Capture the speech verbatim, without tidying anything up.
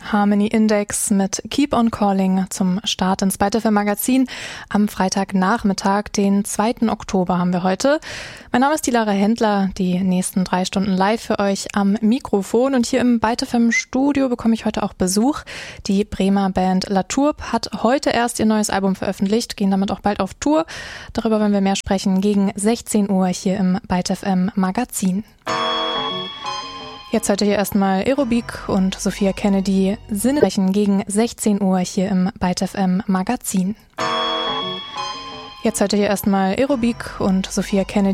Harmony Index mit Keep on Calling zum Start ins Byte F M Magazin. Am Freitagnachmittag, den zweiten Oktober, haben wir heute. Mein Name ist die Lara Händler, die nächsten drei Stunden live für euch am Mikrofon. Und hier im Byte F M Studio bekomme ich heute auch Besuch. Die Bremer Band La Tourbe hat heute erst ihr neues Album veröffentlicht, gehen damit auch bald auf Tour. Darüber wollen wir mehr sprechen gegen sechzehn Uhr hier im Byte F M Magazin. Jetzt heute hier erstmal Aerobik und Sophia Kennedy Sinne sprechen gegen sechzehn Uhr hier im Byte F M Magazin. Jetzt heute hier erstmal Aerobik und Sophia Kennedy